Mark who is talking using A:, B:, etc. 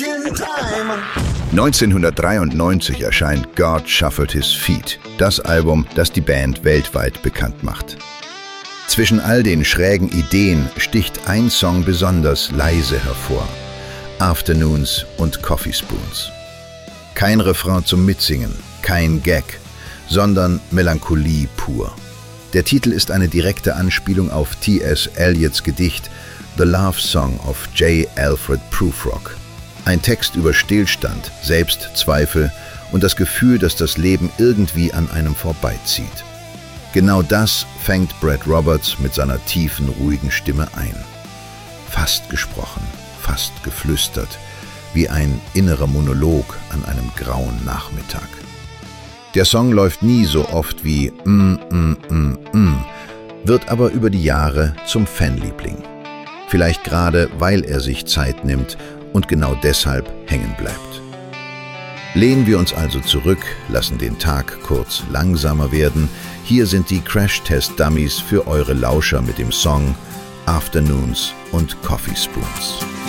A: in time.
B: 1993 erscheint God Shuffled His Feet, das Album, das die Band weltweit bekannt macht. Zwischen all den schrägen Ideen sticht ein Song besonders leise hervor: Afternoons und Coffee Spoons. Kein Refrain zum Mitsingen, kein Gag, sondern Melancholie pur. Der Titel ist eine direkte Anspielung auf T.S. Eliots Gedicht The Love Song of J. Alfred Prufrock. Ein Text über Stillstand, Selbstzweifel und das Gefühl, dass das Leben irgendwie an einem vorbeizieht. Genau das fängt Brad Roberts mit seiner tiefen, ruhigen Stimme ein. Fast gesprochen, fast geflüstert, wie ein innerer Monolog an einem grauen Nachmittag. Der Song läuft nie so oft wie wird aber über die Jahre zum Fanliebling. Vielleicht gerade, weil er sich Zeit nimmt und genau deshalb hängen bleibt. Lehnen wir uns also zurück, lassen den Tag kurz langsamer werden. Hier sind die Crash-Test-Dummies für eure Lauscher mit dem Song Afternoons und Coffee Spoons.